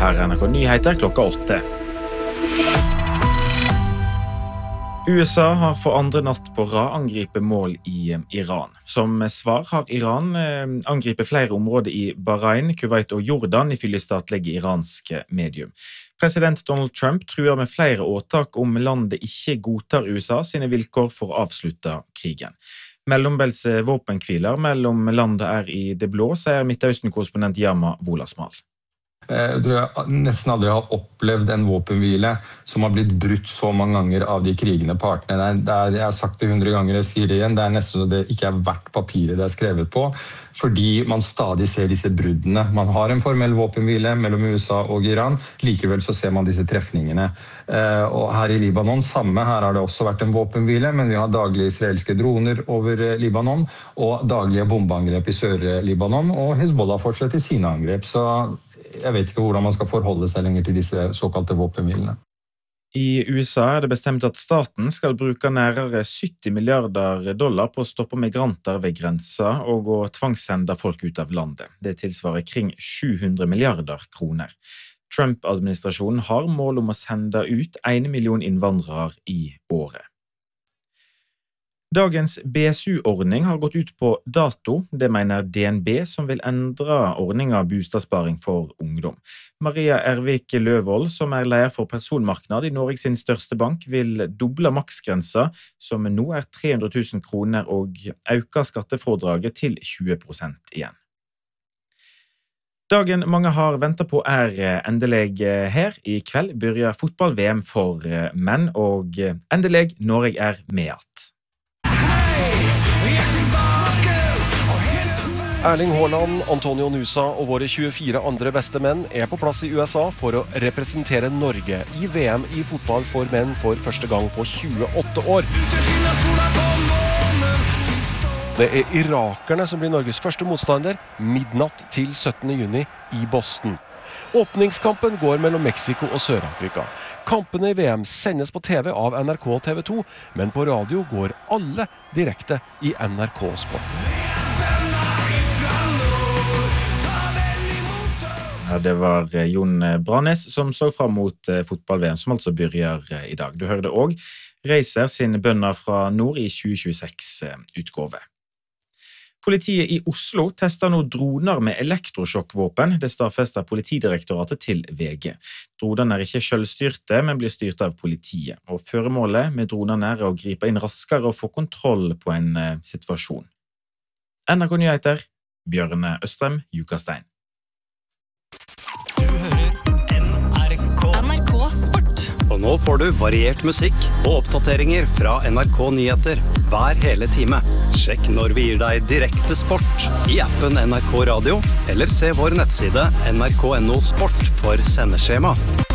Her NRK Nyheter klokka 8. USA har for andre natt på rad angripet mål i Iran. Som svar har Iran angripet flere områder i Bahrain, Kuwait og Jordan, ifølge statlige iranske medium. President Donald Trump truer med flere åtak om landet ikke godtar USA sine vilkår for å avslutte krigen. Mellombels våpenkviler mellom landet i det blå, sier Midtøsten-korrespondent Yama Wolasmal. Jeg tror jeg nesten aldri har opplevd en våpenhvile som har blitt brutt så mange ganger av de krigende partene. Jeg har sagt det 100 ganger, jeg sier det igjen, det nesten så det ikke verdt papiret det skrevet på, fordi man stadig ser disse bruddene. Man har en formell våpenhvile mellom USA og Iran, likevel så ser man disse trefningene. Og her i Libanon, her har det også vært en våpenhvile, men vi har daglige israelske droner over Libanon, og daglige bombeangrep i Sør-Libanon, og Hezbollah fortsetter sine angrep, så jeg vet ikke hvordan man skal forholde seg lenger til disse såkalte våpenhvilene. I USA det bestemt at staten skal bruke nærmere $70 milliarder på å stoppe migranter ved grensa og å tvangssende folk ut av landet. Det tilsvarer kring 700 milliarder kroner. Trump-administrasjonen har mål om å sende ut 1 million innvandrere i året. Dagens BSU-ordning har gått ut på dato, det mener DNB, som vil endre ordningen av bostadsparing for ungdom. Maria Ervik Løvold, som leder for personmarknad i Norge sin største bank, vil doble maksgrensa, som nå 300 000 kroner, og øke skattefrådraget til 20% igjen. Dagen mange har ventet på endelig her. I kveld begynner fotball-VM for menn, og endelig Norge med att. Erling Haaland, Antonio Nusa og våre 24 andre beste menn på plass i USA for å representere Norge i VM i fotball for menn for første gang på 28 år. Det irakerne som blir Norges første motstander, midnatt til 17. juni i Boston. Åpningskampen går mellom Mexico og Sør-Afrika. Kampene i VM sendes på TV av NRK TV 2, men på radio går alle direkte i NRK Sport. Ja, det var Jon Branes som så fram mot fotball-VM, som altså begynner i dag. Du hørte også Racer sin bønner fra nord i 2026-utgave. Politiet i Oslo tester nå droner med elektrosjokkvåpen. Det stadfester Politidirektoratet til VG. Dronene ikke selvstyrte, men blir styrt av politiet. Og føremålet med dronene å gripe inn raskere og få kontroll på en situasjon. NRK Nyheter, Bjørne Østrem, Jukastein. NRK Sport. Og nå får du variert musikk og oppdateringer fra NRK Nyheter hver hele time. Sjekk når vi gir deg direkte sport i appen NRK Radio, eller se vår nettside nrk.no sport for sendeskjema.